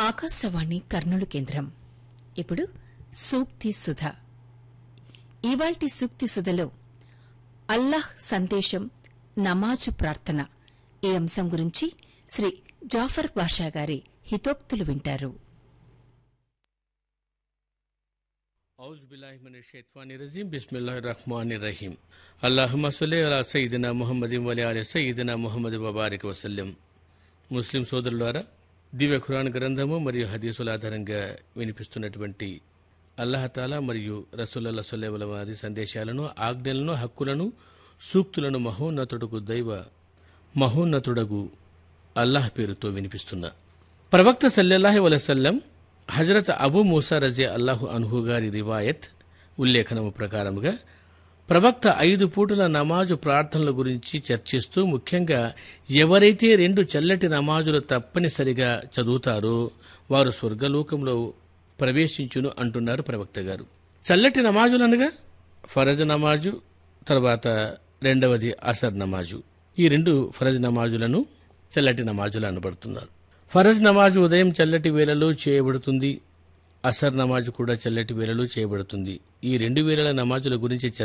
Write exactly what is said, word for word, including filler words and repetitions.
ఆకాశవాణి కర్నూలు కేంద్రం. ఇప్పుడు సూక్తి సుధ. ఇవాల్టి సూక్తి సుధలో అల్లాహ్ సందేశం, నమాజు ప్రార్థన ఈ అంశం గురించి శ్రీ జాఫర్ బాషా గారి హితోక్తులు వింటారు. औज़ु बिल्लाहि मिनश शैतानिर रजीम बिस्मिल्लाहिर रहमानिर रहीम अल्लाहुम्मा सल्ली अला सय्यिदिना मुहम्मदिन व अला सय्यिदिना मुहम्मद व బారిక్ వసల్లం. ముస్లిం సోదరులారా, దివ్య ఖురాన్ గ్రంథము మరియు హదీసుల ఆధారంగా వినిపిస్తున్నటువంటి అల్లాహతాలా మరియు రసూలుల్లాహి సల్లల్లాహు అలైహి వారి సందేశాలను, ఆజ్ఞలను, హక్కులను, సూక్తులను మహోన్నతుడుకు దైవ మహోన్నతుడగు అల్లాహ్ పేరుతో వినిపిస్తున్నా. ప్రవక్త సల్లల్లాహు అలైహి వసల్లం హజరత్ అబూ మూసా రజీ అల్లాహు అన్హు గారి రివాయత్ ఉల్లేఖనము ప్రకారముగా ప్రవక్త ఐదు పూటల నమాజు ప్రార్థనల గురించి చర్చిస్తూ, ముఖ్యంగా ఎవరైతే రెండు చల్లటి నమాజులు తప్పనిసరిగా చదువుతారో వారు స్వర్గలోకంలో ప్రవేశించును అంటున్నారు ప్రవక్త గారు. చల్లటి నమాజులనగా ఫరజ్ నమాజు, తర్వాత రెండవది అసర్ నమాజు. ఈ రెండు ఫరజ్ నమాజులను చల్లటి నమాజులు అనబడుతున్నారు. ఫరజ్ నమాజు ఉదయం చల్లటి వేళలో చేయబడుతుంది. అసర్ నమాజు కూడా చల్లటి వేళలో చేయబడుతుంది. ఈ రెండు వేళల నమాజుల గురించి